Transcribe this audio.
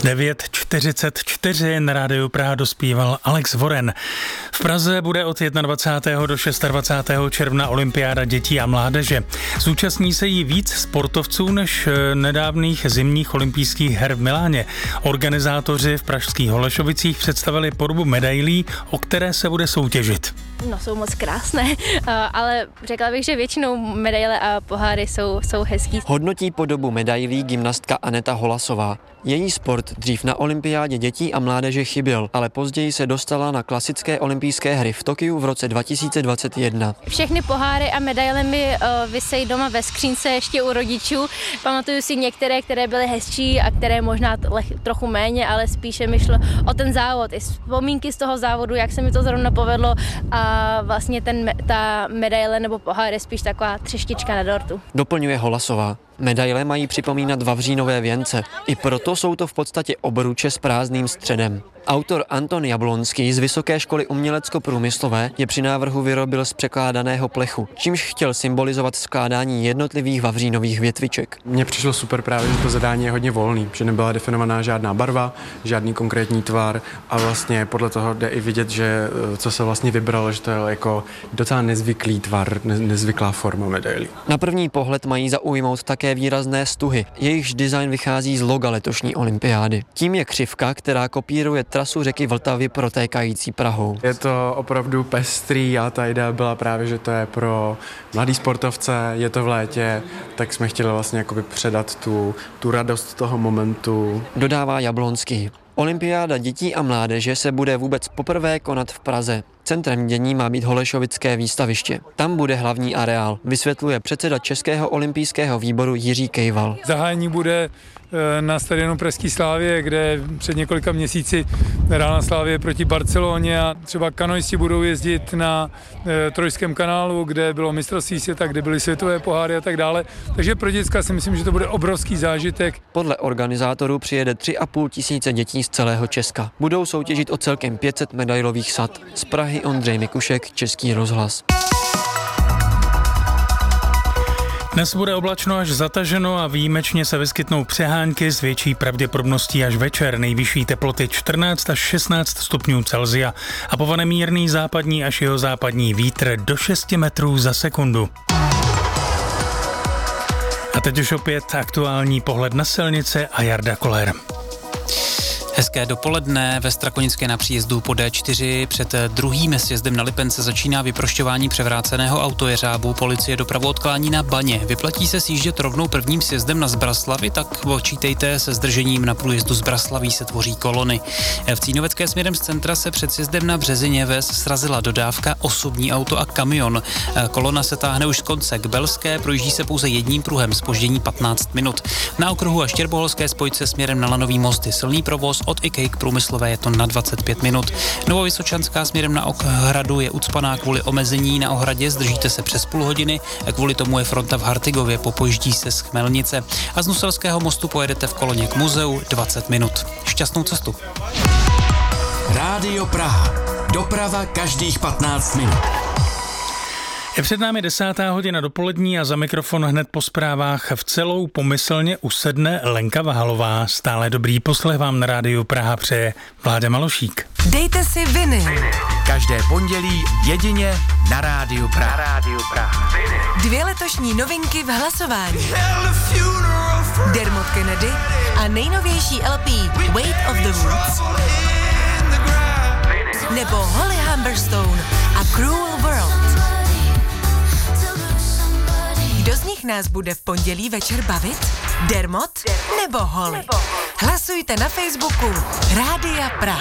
9:44 na rádiu Praha dospíval Alex Voren. V Praze bude od 21. do 26. června olympiáda dětí a mládeže. Zúčastní se jí víc sportovců než nedávných zimních olympijských her v Miláně. Organizátoři v pražských Holešovicích představili podobu medailí, o které se bude soutěžit. No, jsou moc krásné, ale řekla bych, že většinou medaile a poháry jsou hezký. Hodnotí podobu medailí gymnastka Aneta Holasová. Její sport dřív na olympiádě dětí a mládeže chyběl, ale později se dostala na klasické olympijské hry v Tokiu v roce 2021. Všechny poháry a medaile mi visejí doma ve skřínce ještě u rodičů. Pamatuju si některé, které byly hezčí a které možná trochu méně, ale spíše mi šlo o ten závod. I vzpomínky z toho závodu, jak se mi to zrovna povedlo a vlastně ta medaile nebo pohár je spíš taková třeštička na dortu. Doplňuje Holasová. Medaile mají připomínat vavřínové věnce. I proto jsou to v podstatě obruče s prázdným středem. Autor Anton Jablonský z Vysoké školy umělecko-průmyslové je při návrhu vyrobil z překládaného plechu, čímž chtěl symbolizovat skládání jednotlivých vavřínových větviček. Mně přišlo super právě, že to zadání je hodně volný, že nebyla definovaná žádná barva, žádný konkrétní tvar a vlastně podle toho jde i vidět, že co se vlastně vybralo, že to je jako docela nezvyklý tvar, nezvyklá forma medailí. Na první pohled mají zaujmout také výrazné stuhy. Jejichž design vychází z loga letošní olympiády. Tím je křivka, která kopíruje trasu řeky Vltavy protékající Prahou. Je to opravdu pestrý a ta idea byla právě, že to je pro mladý sportovce, je to v létě, tak jsme chtěli vlastně jakoby předat tu radost toho momentu. Dodává Jablonský. Olympiáda dětí a mládeže se bude vůbec poprvé konat v Praze. Centrem dění má být Holešovické výstaviště. Tam bude hlavní areál, vysvětluje předseda Českého olympijského výboru Jiří Kejval. Zahájení bude na stadionu Pražské Slávie, kde před několika měsíci hrála Slávie proti Barceloně a třeba kanoisti budou jezdit na Trojském kanálu, kde bylo mistrovství světa, kde byly světové poháry a tak dále. Takže pro děcka si myslím, že to bude obrovský zážitek. Podle organizátorů přijede 3,5 tisíce dětí z celého Česka. Budou soutěžit o celkem 500 medailových sad. Z Prahy Ondřej Mikušek, Český rozhlas. Dnes bude oblačno až zataženo a výjimečně se vyskytnou přehánky s větší pravděpodobností až večer. Nejvyšší teploty 14 až 16 stupňů Celsia a povane mírný západní až jihozápadní vítr do 6 metrů za sekundu. A teď už opět aktuální pohled na silnice a Jarda Koller. Hezké dopoledne. Ve Strakonické na příjezdu po D4 před druhým sjezdem na Lipence začíná vyprošťování převráceného autojeřábu. Policie dopravu odklání na Baně. Vyplatí se sjíždět rovnou prvním sjezdem na Zbraslavy, tak počítejte se zdržením na průjezdu Zbraslaví se tvoří kolony. V Cínovecké směrem z centra se před sjezdem na Březiněves srazila dodávka, osobní auto a kamion. Kolona se táhne už z konce k Belské, projíždí se pouze jedním pruhem, zpoždění 15 minut. Na okruhu a Štěrboholské spojce směrem na Lanový most je silný provoz. Od IKEA k Průmyslové je to na 25 minut. Novovysočanská směrem na Hradu je ucpaná kvůli omezení na Ohradě, zdržíte se přes půl hodiny, kvůli tomu je fronta v Hartigově, popojíždí se z Chmelnice a z Nuselského mostu pojedete v koloně k muzeu 20 minut. Šťastnou cestu. Rádio Praha. Doprava každých 15 minut. Je před námi 10. hodina dopolední a za mikrofon hned po zprávách v celou pomyslně usedne Lenka Vahalová. Stále dobrý poslech vám na rádiu Praha přeje Vláďa Malošík. Dejte si viny. Každé pondělí jedině na rádiu Praha. 2 letošní novinky v hlasování. Dermot Kennedy a nejnovější LP Weight of the Woods. Nebo Holly Humberstone a Cruel World. Kdo z nich nás bude v pondělí večer bavit? Dermot nebo Holly? Hlasujte na Facebooku Rádia Praha.